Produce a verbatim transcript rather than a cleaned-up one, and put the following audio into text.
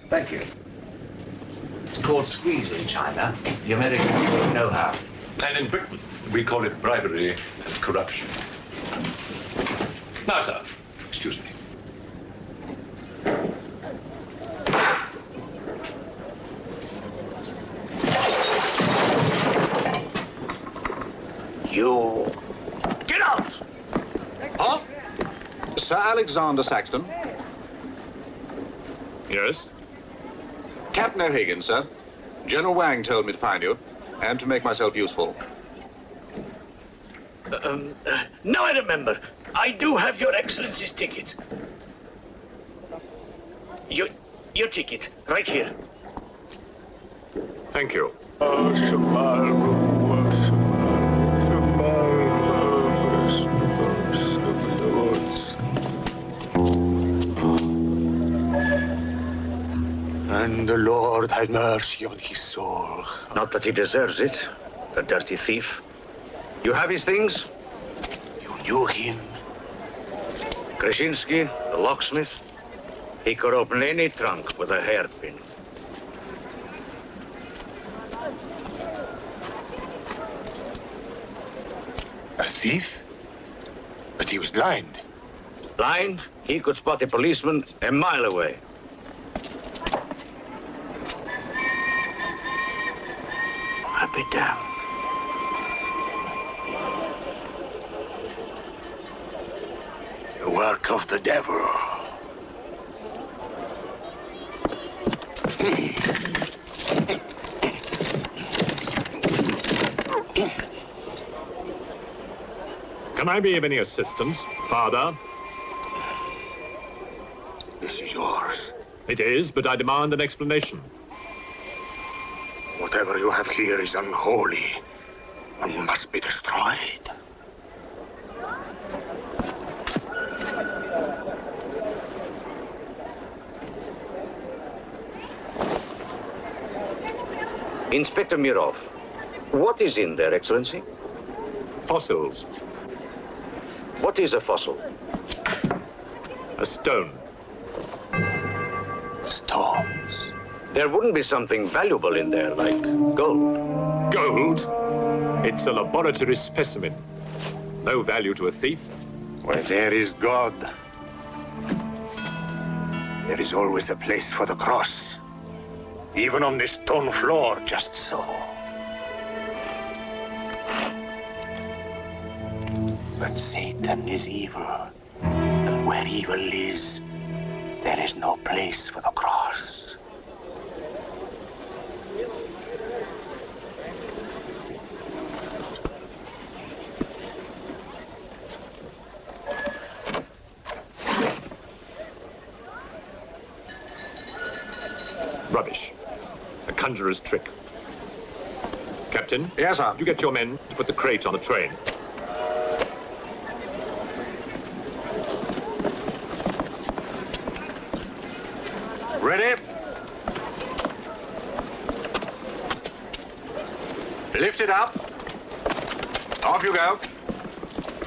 Thank you. It's called squeeze in China. The Americans don't know how. And in Britain, we call it bribery and corruption. Now, sir, excuse me. You... Get out! Huh? Sir Alexander Saxton. Yes? Captain O'Higgins, sir. General Wang told me to find you, and to make myself useful. Um, uh, now I remember. I do have your Excellency's ticket. Your, your ticket, right here. Thank you. And the Lord have mercy on his soul. Not that he deserves it, the dirty thief. You have his things? You knew him? Krasinski, the locksmith, he could open any trunk with a hairpin. A thief? But he was blind. Blind, he could spot a policeman a mile away. I'll be damned. The work of the devil. Can I be of any assistance, Father? This is yours. It is, but I demand an explanation. Whatever you have here is unholy and must be destroyed. Inspector Mirov, what is in there, Excellency? Fossils. What is a fossil? A stone. Stones. There wouldn't be something valuable in there, like gold. Gold? It's a laboratory specimen. No value to a thief. Where there is God, there is always a place for the cross. Even on this stone floor, just so. But Satan is evil. And where evil is, there is no place for the cross. Rubbish. A conjurer's trick. Captain? Yes, sir. You get your men to put the crate on the train. Ready? Lift it up. Off you go.